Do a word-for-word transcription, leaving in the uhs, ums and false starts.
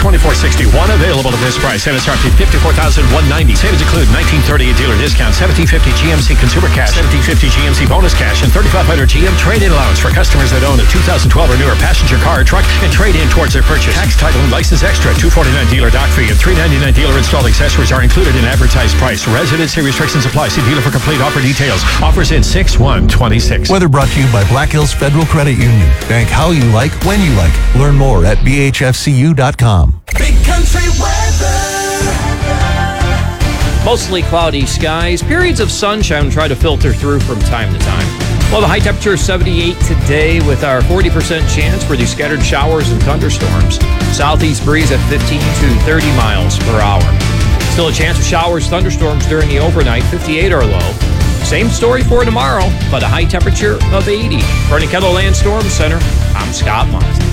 twenty-four sixty-one, available at this price. M S R P fifty-four thousand one hundred ninety dollars. Savings include nineteen thirty a dealer discount, seventeen fifty G M C consumer cash, seventeen fifty G M C bonus cash, and thirty-five hundred G M trade-in allowance for customers that own a two thousand twelve or newer passenger car or truck and trade in towards their purchase. Tax, title, and license extra, two forty-nine dealer dock fee, and three ninety-nine dealer installed accessories are included in advertised price. Residency restrictions apply. See dealer for complete offer details. Offers in six one twenty-six. Weather brought to you by Black Hills Federal Credit Union. Bank how you like, when you like. Learn more at B H F C U dot com. Big country weather. Mostly cloudy skies. Periods of sunshine try to filter through from time to time. Well, the high temperature is seventy-eight today with our forty percent chance for these scattered showers and thunderstorms. Southeast breeze at fifteen to thirty miles per hour. Still a chance of showers, thunderstorms during the overnight, fifty-eight or low. Same story for tomorrow, but a high temperature of eighty. For the Kettle Land Storm Center, I'm Scott Munn.